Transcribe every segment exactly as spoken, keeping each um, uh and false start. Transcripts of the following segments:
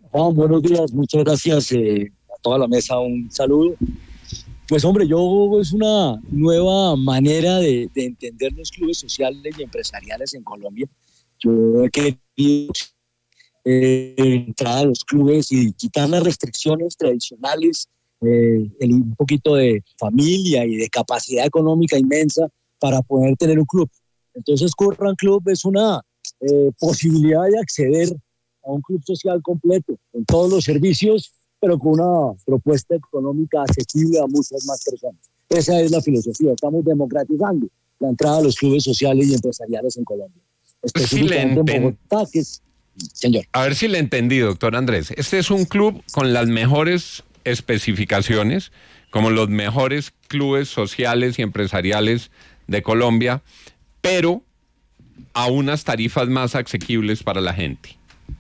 Juan, buenos días, muchas gracias eh, a toda la mesa, un saludo. Pues hombre, yo es una nueva manera de, de entender los clubes sociales y empresariales en Colombia. Yo he querido eh, entrar a los clubes y quitar las restricciones tradicionales, eh, el, un poquito de familia y de capacidad económica inmensa para poder tener un club. Entonces, Curran Club es una eh, posibilidad de acceder a un club social completo, con todos los servicios, pero con una propuesta económica asequible a muchas más personas. Esa es la filosofía. Estamos democratizando la entrada a los clubes sociales y empresariales en Colombia. Específicamente Sí, en Bogotá, que es... Señor. A ver si le entendí, doctor Andrés. Este es un club con las mejores especificaciones, como los mejores clubes sociales y empresariales de Colombia, pero a unas tarifas más asequibles para la gente.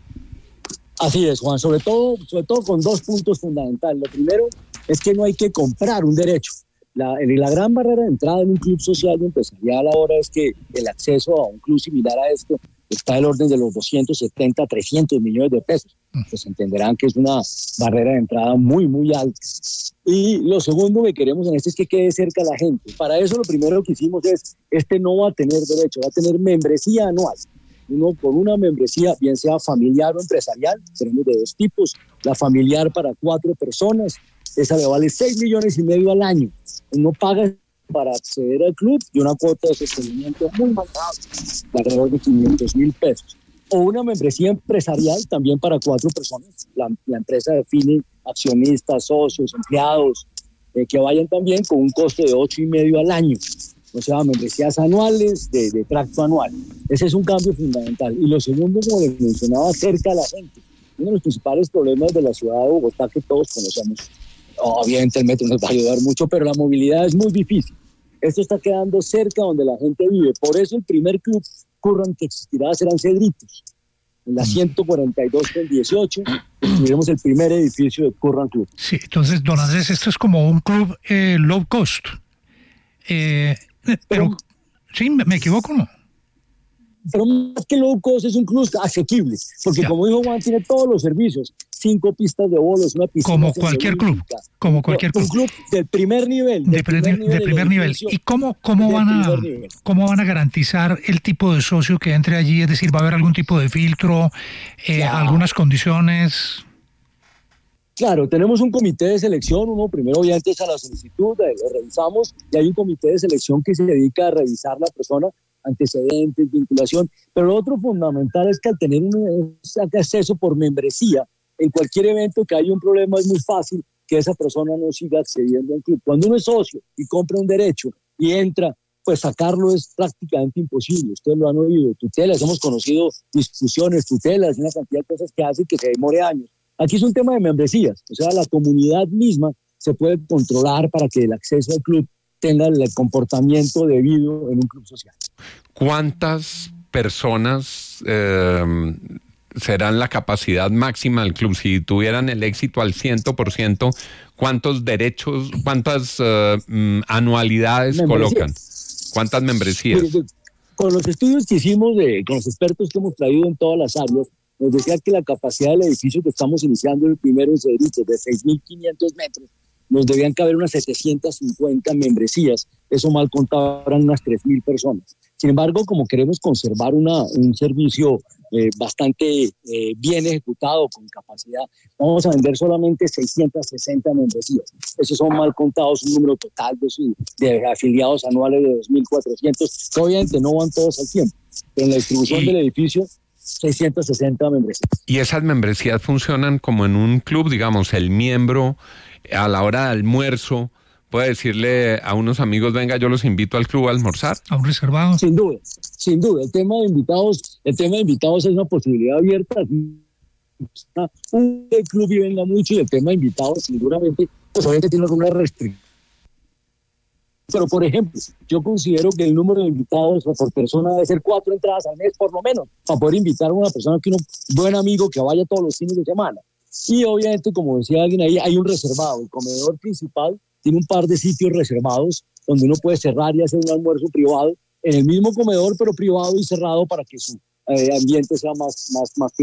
Así es, Juan, sobre todo, sobre todo con dos puntos fundamentales. Lo primero es que no hay que comprar un derecho. La, la gran barrera de entrada en un club social y empresarial ahora es que el acceso a un club similar a esto está del orden de los doscientos setenta, trescientos millones de pesos. Pues entenderán que es una barrera de entrada muy, muy alta. Y lo segundo que queremos en esto es que quede cerca la gente. Para eso lo primero que hicimos es, este no va a tener derecho, va a tener membresía anual. Uno con una membresía, bien sea familiar o empresarial, tenemos de dos tipos. La familiar para cuatro personas, esa le vale seis millones y medio al año. Uno paga para acceder al club y una cuota de sostenimiento muy baja, de alrededor de quinientos mil pesos. O una membresía empresarial también para cuatro personas. La, la empresa define accionistas, socios, empleados, eh, que vayan también con un costo de ocho y medio al año. O sea, membresías anuales de, de tracto anual. Ese es un cambio fundamental. Y lo segundo, como les mencionaba, cerca a la gente. Uno de los principales problemas de la ciudad de Bogotá que todos conocemos, obviamente el metro nos va a ayudar mucho, pero la movilidad es muy difícil. Esto está quedando cerca donde la gente vive. Por eso el primer club Curran que existirá serán Cedritos. En la ciento cuarenta y dos con dieciocho tendremos el primer edificio de Curran Club. Sí, entonces, don Andrés, esto es como un club eh, low cost. Eh, pero, pero, sí, me, me equivoco, ¿no? Pero más que low cost es un club asequible, porque ya, como dijo Juan, tiene todos los servicios, cinco pistas de bolos, una piscina como cualquier club, como cualquier club, un club del primer nivel, de, primer, primer nivel, de primer nivel. ¿Y cómo cómo van a cómo van a garantizar el tipo de socio que entre allí? Es decir, va a haber algún tipo de filtro, eh, claro. algunas condiciones. Claro, tenemos un comité de selección, uno primero obviamente es a la solicitud, lo revisamos, y hay un comité de selección que se dedica a revisar la persona, antecedentes, vinculación, pero lo otro fundamental es que al tener un acceso por membresía, en cualquier evento que haya un problema es muy fácil que esa persona no siga accediendo al club. Cuando uno es socio y compra un derecho y entra, pues sacarlo es prácticamente imposible. Ustedes lo han oído, tutelas, hemos conocido discusiones, tutelas, una cantidad de cosas que hacen que se demore años. Aquí es un tema de membresías, o sea, la comunidad misma se puede controlar para que el acceso al club tenga el comportamiento debido en un club social. ¿Cuántas personas eh, serán la capacidad máxima del club? Si tuvieran el éxito al cien por ciento, ¿cuántos derechos, cuántas uh, anualidades membresías colocan? ¿Cuántas membresías? Con los estudios que hicimos, de, con los expertos que hemos traído en todas las áreas, nos decía que la capacidad del edificio que estamos iniciando, el primero en Cedritos, de seis mil quinientos metros, nos debían caber unas setecientas cincuenta membresías. Eso mal contado eran unas tres mil personas. Sin embargo, como queremos conservar una, un servicio eh, bastante eh, bien ejecutado, con capacidad, vamos a vender solamente seiscientas sesenta membresías. Esos son mal contados, un número total de, su, de afiliados anuales de dos mil cuatrocientos, que obviamente no van todos al tiempo. Pero en la distribución y... del edificio, seiscientas sesenta membresías. ¿Y esas membresías funcionan como en un club? Digamos, el miembro a la hora de almuerzo puede decirle a unos amigos, venga, yo los invito al club a almorzar. ¿A un reservado? Sin duda, sin duda. El tema de invitados, el tema de invitados es una posibilidad abierta. Un club y venga mucho, y el tema de invitados seguramente, pues obviamente tiene alguna restricción. Pero, por ejemplo, yo considero que el número de invitados por persona debe ser cuatro entradas al mes, por lo menos, para poder invitar a una persona, que un buen amigo que vaya todos los fines de semana. Y obviamente, como decía alguien ahí, hay un reservado. El comedor principal tiene un par de sitios reservados donde uno puede cerrar y hacer un almuerzo privado en el mismo comedor, pero privado y cerrado, para que su eh, ambiente sea más, más, más